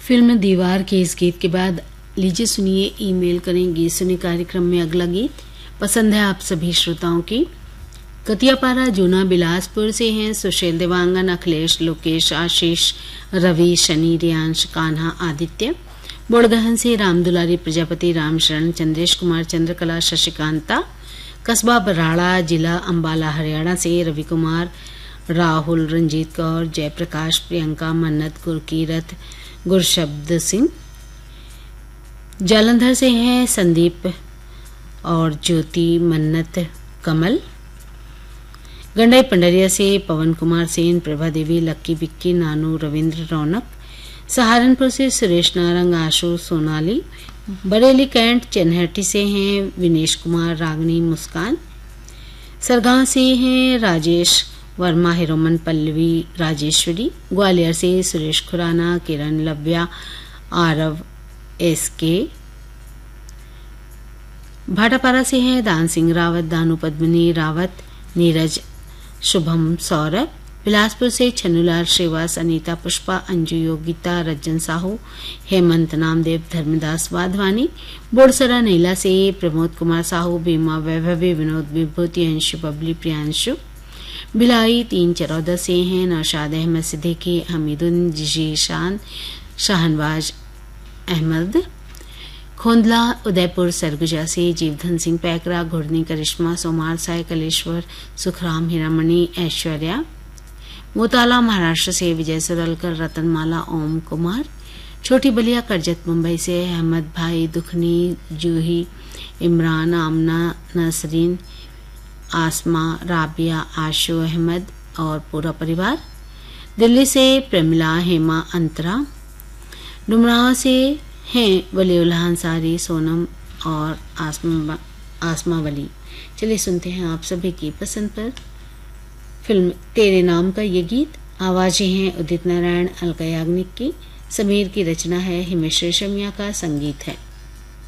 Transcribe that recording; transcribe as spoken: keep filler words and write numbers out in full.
Film दीवार के इस गीत के बाद लीजिए सुनिए ईमेल करेंगे सुने कार्यक्रम में अगला गीत पसंद है आप सभी श्रोताओं की। कतियापारा जूना बिलासपुर से हैं सुशील देवांगन, अखिलेश, लोकेश, आशीष, रवि, शनि, रियांश, कान्हा, आदित्य। बोड़गहन से रामदुलारी प्रजापति, रामशरण, चंद्रेश कुमार, चंद्रकला, शशिकांता। कस्बा बराड़ा, जिला अंबाला, हरियाणा से रवि कुमार, राहुल, रंजीत कौर, जयप्रकाश, प्रियंका, मन्नत, गुरकीरत, गुरशब्द सिंह। जालंधर से हैं संदीप और ज्योति, मन्नत, कमल। गंडाई पंडरिया से पवन कुमार सेन, प्रभा देवी, लक्की, बिक्की, नानू, रविंद्र, रौनक। सहारनपुर से सुरेश नारंग, आशु, सोनाली। बरेली कैंट चनहटी से हैं विनेश कुमार, रागनी, मुस्कान। सरगांव से हैं राजेश वर्मा, हिरोमन, पल्लवी, राजेश्वरी। ग्वालियर से सुरेश खुराना, किरण, लव्या, आरव, एस के। भाटापारा से हैं दान सिंह रावत, दानू, पद्मिनी रावत, नीरज, शुभम, सौरभ। बिलासपुर से छन्नूलाल श्रीवास, अनीता, पुष्पा, अंजू, योगिता, रज्जन साहू, हेमंत, नामदेव, धर्मदास वाधवानी। बोड़सरा नैला से प्रमोद कुमार साहू, बीमा, वैभवी, विनोद, विभूति, अंशु, बबली, प्रियांशु। भिलाई तीन चरौदा से हैं नौशाद अहमद, सिद्दीकी, हमीदुन, जीशान, शाहनवाज अहमद। खोंदला उदयपुर सरगुजा से जीवधन सिंह पैकरा, घुड़नी, करिश्मा, सोमार, साय, कलेश्वर, सुखराम, हीरामणि, ऐश्वर्या। मोताला महाराष्ट्र से विजय सुरलकर, रतनमाला, ओम कुमार। छोटी बलिया करजत मुंबई से अहमद भाई, दुखनी, जूही, इमरान, आमना, नसरीन, आसमा, राबिया, आशु अहमद और पूरा परिवार। दिल्ली से प्रेमिला, हेमा, अंतरा। डुमराव से हैं वलीउल्लाह अंसारी, सोनम और आसमा आसमा वली। चलिए सुनते हैं आप सभी की पसंद पर फिल्म तेरे नाम का ये गीत। आवाजें हैं उदित नारायण, अलका याग्निक की। समीर की रचना है, हिमेश रेशमिया का संगीत है।